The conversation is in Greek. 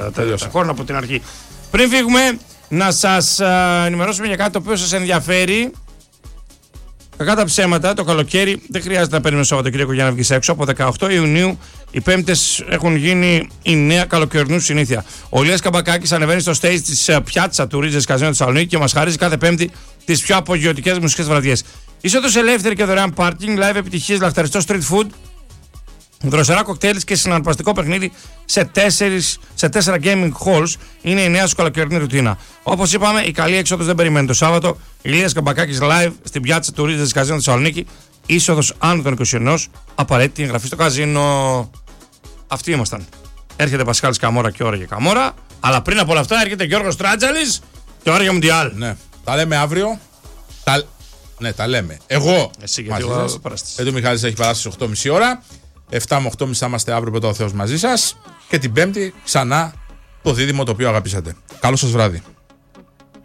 τα χόρνα από την αρχή. Πριν φύγουμε, να σας ενημερώσουμε για κάτι το οποίο σας ενδιαφέρει. Κακά τα ψέματα, το καλοκαίρι δεν χρειάζεται να παίρνουμε Σαββατοκύριακο για να βγεις έξω. Από 18 Ιουνίου οι Πέμπτες έχουν γίνει η νέα καλοκαιρινού συνήθεια. Ο Ηλίας Καμπακάκης ανεβαίνει στο stage της πιάτσα του Ρίτζες Καζίνο Θεσσαλονίκη και μας χαρίζει κάθε Πέμπτη τις πιο απογειωτικές μουσικές βραδιές. Είσοδος ελεύθερη και δωρεάν πάρκινγκ, live επιτυχίες, λαχταριστό street food, δροσερά κοκτέιλ και συναρπαστικό παιχνίδι σε 4 gaming halls είναι η νέα σου καλοκαιρινή ρουτίνα. Όπως είπαμε, η καλή έξοδος δεν περιμένει το Σάββατο. Ηλίας Καμπακάκης live στην πιάτσα του Ρίτζες Καζίνο Θεσσαλονίκη. Είσοδος άνω των 21, απαραίτητη εγγραφή στο καζίνο. Αυτοί ήμασταν. Έρχεται Πασχάλης Καμόρα και ώρα για Καμόρα. Αλλά πριν από όλα αυτά έρχεται Γιώργος Τράτζαλης και ώρα για Μουντιάλ. Ναι. Τα λέμε αύριο. Ναι, τα λέμε. Εγώ. Εσύ γιατί εγώ παράσταση. Γιατί ο Μιχάλης έχει περάσει στις 8.30 ώρα. 7 με 8.30 θα είμαστε αύριο πετώ ο Θεός μαζί σας. Και την Πέμπτη ξανά το δίδυμο το οποίο αγαπήσατε. Καλό σας βράδυ.